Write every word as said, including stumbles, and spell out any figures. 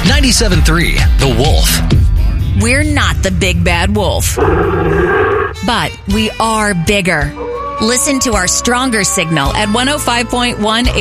ninety-seven point three, The Wolf. We're not the big bad wolf, but we are bigger. Listen to our stronger signal at one oh five point one